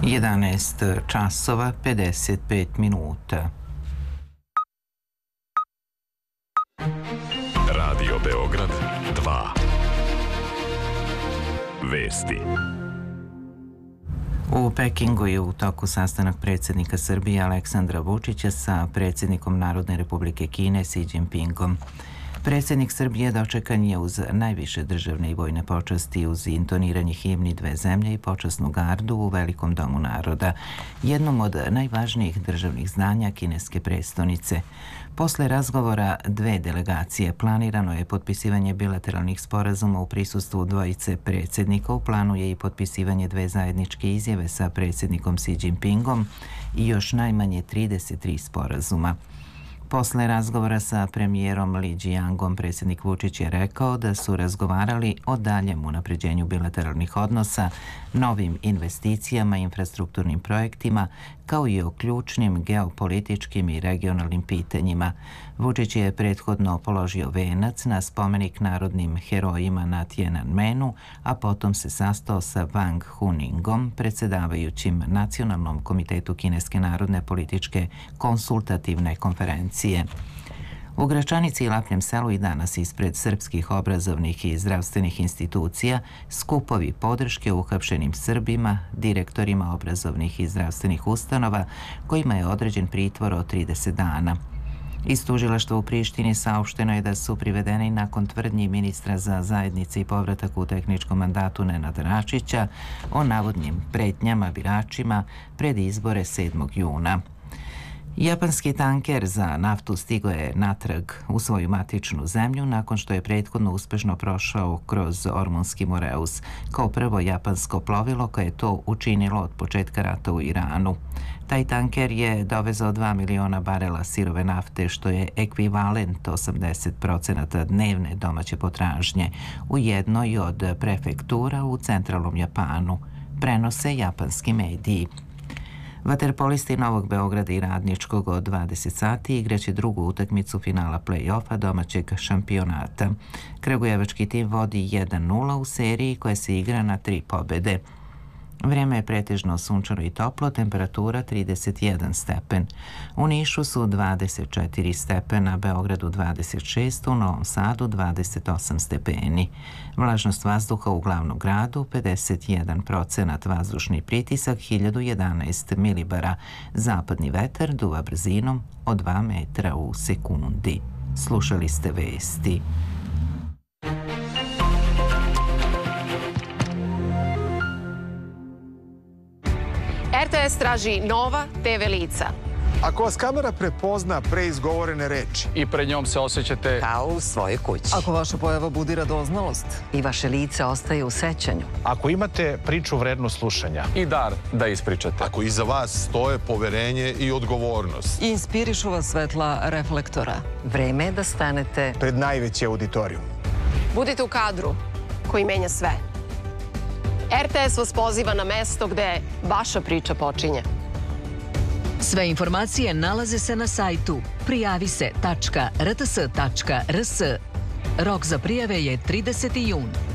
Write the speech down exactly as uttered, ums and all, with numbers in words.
jedanaest časova pedeset pet minuta. Radio Beograd dva. Vesti. U Pekingu je u toku sastanak predsjednika Srbije Aleksandra Vučića sa predsjednikom Narodne Republike Kine Xi Jinpingom. Predsjednik Srbije dočekan je uz najviše državne i vojne počasti, uz intoniranje himni dve zemlje i počasnu gardu u Velikom domu naroda, jednom od najvažnijih državnih zdanja kineske prestonice. Posle razgovora dve delegacije planirano je potpisivanje bilateralnih sporazuma u prisustvu dvojice predsjednika. U planu je i potpisivanje dve zajedničke izjave sa predsjednikom Xi Jinpingom i još najmanje trideset tri sporazuma. Posle razgovora sa premijerom Li Jiyangom, predsjednik Vučić je rekao da su razgovarali o daljem unapređenju bilateralnih odnosa, novim investicijama i infrastrukturnim projektima, kao i o ključnim geopolitičkim i regionalnim pitanjima. Vučić je prethodno položio venac na spomenik narodnim herojima na Tiananmenu, a potom se sastao sa Wang Huningom, predsjedavajućim Nacionalnom komitetu Kineske narodne političke konsultativne konferencije. U Gračanici i Lapljem selu i danas ispred srpskih obrazovnih i zdravstvenih institucija skupovi podrške uhapšenim Srbima, direktorima obrazovnih i zdravstvenih ustanova, kojima je određen pritvor od trideset dana. Iz tužilaštva u Prištini saopšteno je da su privedeni nakon tvrdnji ministra za zajednice i povratak u tehničkom mandatu Nenada Račića o navodnim pretnjama biračima pred izbore sedmog juna. Japanski tanker za naftu stigo je natrag u svoju matičnu zemlju nakon što je prethodno uspešno prošao kroz Ormunski Moreus, kao prvo japansko plovilo koje je to učinilo od početka rata u Iranu. Taj tanker je dovezao dva miliona barela sirove nafte, što je ekvivalent osamdeset procenata dnevne domaće potražnje u jednoj od prefektura u centralnom Japanu, prenose japanski mediji. Vaterpolisti Novog Beograda i Radničkog od dvadeset sati igraće drugu utakmicu finala play-offa domaćeg šampionata. Kragujevački tim vodi jedan nula u seriji koja se igra na tri pobede. Vrijeme je pretežno sunčano i toplo, temperatura trideset jedan stepen. U Nišu su dvadeset četiri stepena, Beogradu dvadeset šest, u Novom Sadu dvadeset osam stepeni. Vlažnost vazduha u glavnom gradu pedeset jedan procenat, vazdušni pritisak hiljadu jedanaest milibara. Zapadni vetar duva brzinom od dva metra u sekundi. Slušali ste vesti. R T S traži nova te ve lica. Ako vas kamera prepozna pre izgovorene reči i pred njom se osjećate kao u svojoj kući. Ako vaša pojava budi radoznalost i vaše lice ostaje u sećanju. Ako imate priču vrednu slušanja i dar da ispričate. Ako iza vas stoje poverenje i odgovornost. I inspirišu vas svetla reflektora. Vreme je da stanete pred najveći auditorijum. Budite u kadru koji menja sve. R T S vas poziva na mesto gde vaša priča počinje. Sve informacije nalaze se na sajtu prijavi se tačka r t s tačka r s. Rok za prijave je trideseti jun.